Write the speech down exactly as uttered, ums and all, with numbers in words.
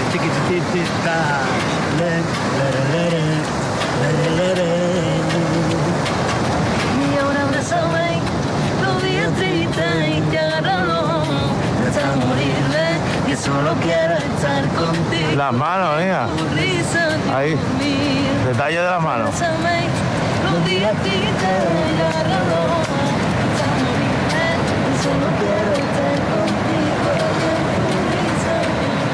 chiquititita, le, le, le, le, le, le, le, le. Y ahora abrázame, los días tristes y te agarraron hasta morirme, que solo quiero estar contigo. Las manos, niña. Tu risa, Ahí. dormir. Detalle de las manos. Abrázame, los días tristes